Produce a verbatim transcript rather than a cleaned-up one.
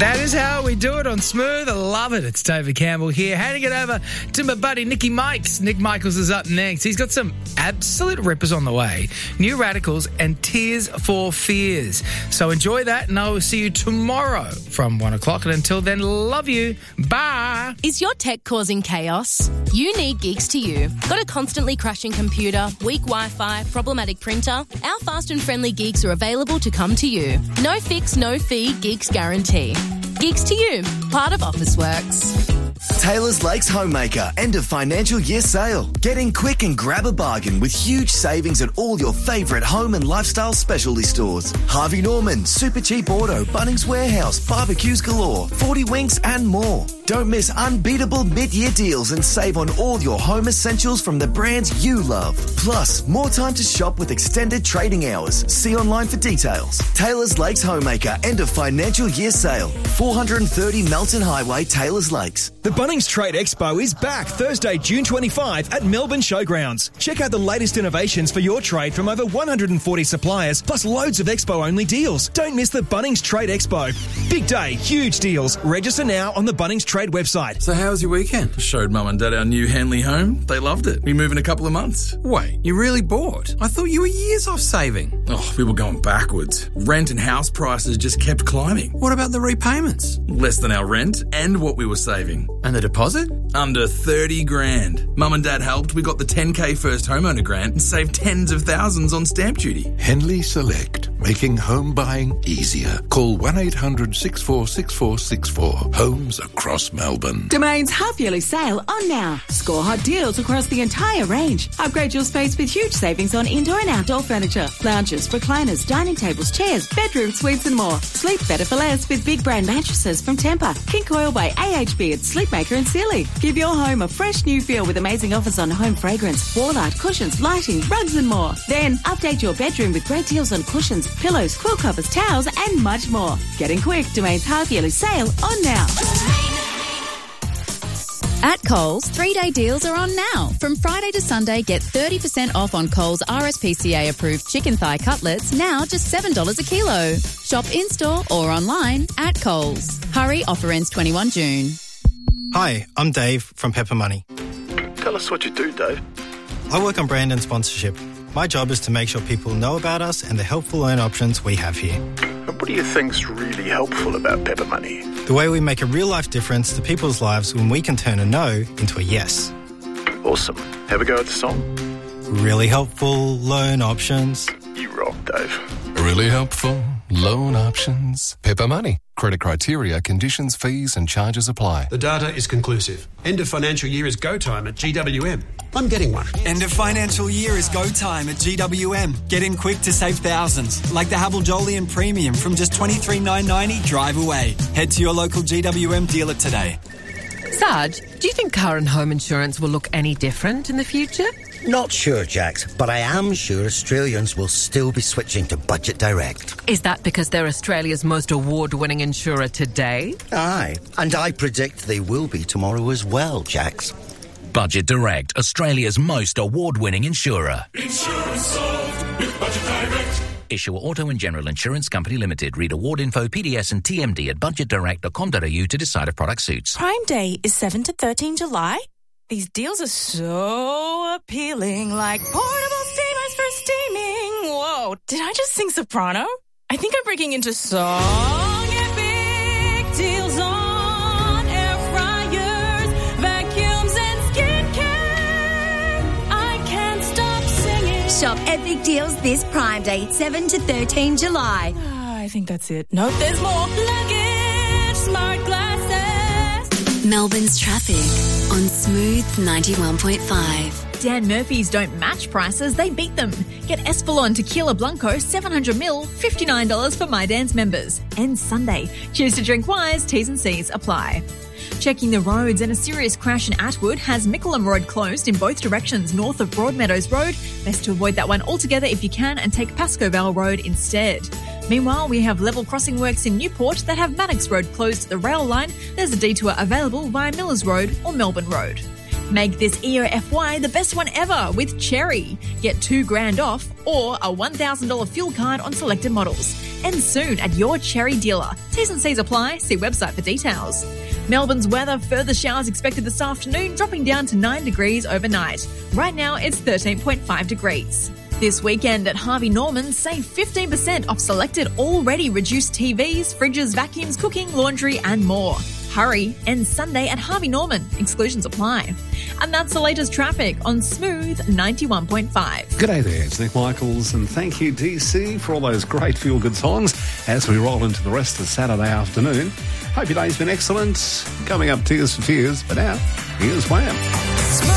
That is how we do it on Smooth. I love it. It's David Campbell here. Handing it over to my buddy Nicky Mikes. Nick Michaels is up next. He's got some absolute rippers on the way. New Radicals and Tears for Fears. So enjoy that, and I will see you tomorrow from one o'clock. And until then, love you. Bye. Is your tech causing chaos? You need Geeks to You. Got a constantly crashing computer, weak Wi-Fi, problematic printer? Our fast and friendly Geeks are available to come to you. No fix, no fee, Geeks guarantee. Geeks to You, part of Officeworks. Taylor's Lakes Homemaker end of financial year sale. Get in quick and grab a bargain with huge savings at all your favourite home and lifestyle specialty stores. Harvey Norman, Super Cheap Auto, Bunnings Warehouse, barbecues galore, forty Winks and more. Don't miss unbeatable mid-year deals and save on all your home essentials from the brands you love. Plus, more time to shop with extended trading hours. See online for details. Taylor's Lakes Homemaker end of financial year sale. four thirty Melton Highway, Taylor's Lakes. The Bunnings Trade Expo is back Thursday, June twenty-fifth at Melbourne Showgrounds. Check out the latest innovations for your trade from over one hundred forty suppliers, plus loads of Expo-only deals. Don't miss the Bunnings Trade Expo. Big day, huge deals. Register now on the Bunnings Trade website. So how was your weekend? Showed Mum and Dad our new Henley home. They loved it. We move in a couple of months. Wait, you really bought? I thought you were years off saving. Oh, we were going backwards. Rent and house prices just kept climbing. What about the repayments? Less than our rent and what we were saving. And the deposit? Under thirty grand. Mum and Dad helped. We got the ten K first homeowner grant and saved tens of thousands on stamp duty. Henley Select, making home buying easier. Call one eight hundred six four six four six four. Homes across Melbourne. Domain's half-yearly sale on now. Score hot deals across the entire range. Upgrade your space with huge savings on indoor and outdoor furniture, lounges, recliners, dining tables, chairs, bedroom suites and more. Sleep better for less with big brand mattresses from Tempur, King Coil by A H B and Sleepmaker and Sealy. Give your home a fresh new feel with amazing offers on home fragrance, wall art, cushions, lighting, rugs and more. Then update your bedroom with great deals on cushions, pillows, quilt covers, towels and much more. Getting quick, Domain's half-yearly sale on now. At Coles, three-day deals are on now. From Friday to Sunday, get thirty percent off on Coles R S P C A-approved chicken thigh cutlets, now just seven dollars a kilo. Shop in-store or online at Coles. Hurry, offer ends twenty-first of June. Hi, I'm Dave from Pepper Money. Tell us what you do, Dave. I work on brand and sponsorship. My job is to make sure people know about us and the helpful loan options we have here. And what do you think's really helpful about Pepper Money? The way we make a real-life difference to people's lives when we can turn a no into a yes. Awesome. Have a go at the song. Really helpful loan options. You rock, Dave. Really helpful loan options. Pepper Money. Credit criteria, conditions, fees and charges apply. The data is conclusive. End of financial year is go time at G W M. I'm getting one. End of financial year is go time at G W M. Get in quick to save thousands. Like the Havel Jolian Premium from just twenty-three thousand nine hundred ninety drive away. Head to your local G W M dealer today. Sarge, do you think car and home insurance will look any different in the future? Not sure, Jax, but I am sure Australians will still be switching to Budget Direct. Is that because they're Australia's most award-winning insurer today? Aye, and I predict they will be tomorrow as well, Jax. Budget Direct, Australia's most award-winning insurer. Insurance solved with Budget Direct. Issuer Auto and General Insurance Company Limited. Read award info, P D S and T M D at budget direct dot com dot a u to decide if product suits. Prime Day is seventh to thirteenth of July. These deals are so appealing, like portable steamers for steaming. Whoa, did I just sing soprano? I think I'm breaking into song. Epic deals on air fryers, vacuums and skincare. I can't stop singing. Shop epic deals this Prime Day, seventh to thirteenth of July. Uh, I think that's it. No, there's more. Luggage, smart glasses. Melbourne's traffic on Smooth ninety-one point five. Dan Murphy's don't match prices, they beat them. Get Espolon Tequila Blanco seven hundred milliliters, fifty-nine dollars for My Dan's members. Ends Sunday. Choose to drink wise, T's and C's apply. Checking the roads, and a serious crash in Atwood has Mickleham Road closed in both directions north of Broadmeadows Road. Best to avoid that one altogether if you can and take Pascoe Vale Road instead. Meanwhile, we have level crossing works in Newport that have Mannix Road closed at the rail line. There's a detour available via Millers Road or Melbourne Road. Make this E O F Y the best one ever with Cherry. Get two grand off or a one thousand dollars fuel card on selected models. And soon at your Cherry dealer. T's and C's apply. See website for details. Melbourne's weather, further showers expected this afternoon, dropping down to nine degrees overnight. Right now, it's thirteen point five degrees. This weekend at Harvey Norman, save fifteen percent off selected already reduced T Vs, fridges, vacuums, cooking, laundry and more. Hurry. And Sunday at Harvey Norman. Exclusions apply. And that's the latest traffic on Smooth ninety-one point five. G'day there, it's Nick Michaels, and thank you, D C, for all those great feel-good songs as we roll into the rest of Saturday afternoon. Hope your day's been excellent. Coming up, Tears for Fears, but now, here's Wham.